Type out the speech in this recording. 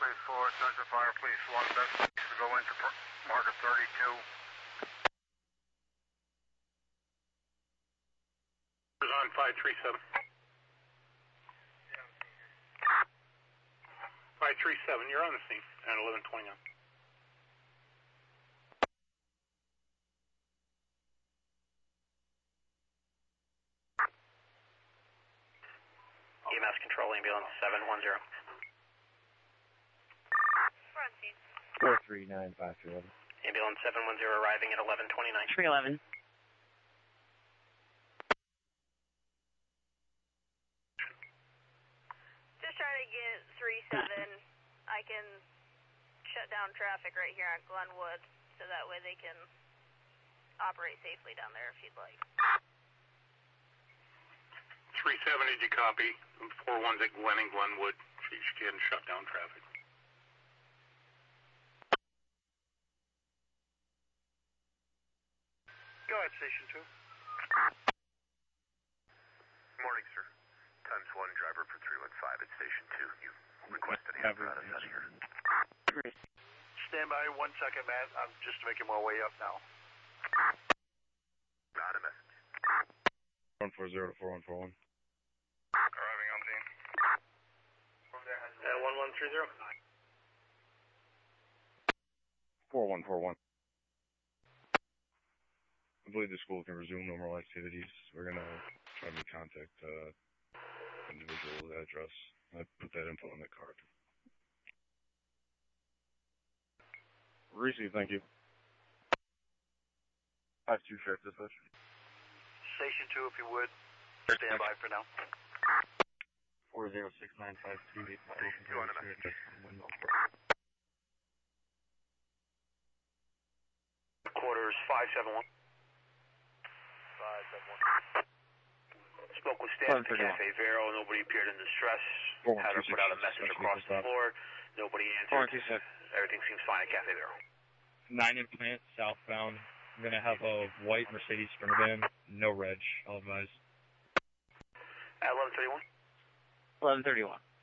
Police 4, Central Fire Police 1, best place to go into market 32. On 537. 537, you're on the scene at 11:29. EMS control, ambulance 710. We're on scene. 439-5311. Ambulance 710 arriving at 11:29. 311. Just trying to get 37. I can shut down traffic right here on Glenwood, so that way they can operate safely down there if you'd like. 370, did you copy? 41's at Glen and Glenwood. She's getting shut down traffic. Go ahead, Station 2. Morning, sir. Times 1, driver for 315 at Station 2. You requested a apparatus out of here. Stand by 1 second, Matt. I'm just making my way up now. Got a message. 140 to 4141. Arriving on scene. 1130. 4141. I believe the school can resume normal activities. We're going to try to contact individual's address. I put that info on the card. Receive, thank you. 5-2 Sheriff Dispatch. Station 2, if you would. Stand by for now. 406-952-85. You on a message. Quarters 571. 571. Spoke with staff at the Cafe Vero. Nobody appeared in distress. Had her put out a message across the floor. Nobody answered. Everything seems fine at Cafe Vero. 9 implant southbound. I'm going to have a white Mercedes Sprinter van. No reg. I'll advise. At 1131. 1131.